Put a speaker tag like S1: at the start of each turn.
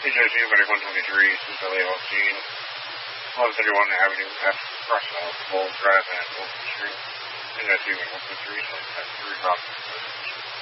S1: HOC 123, Cincinnati LFG, 1131 Avenue F, Russell, Bold Drive, and Wilson Street. HOC 123, 3 Rock.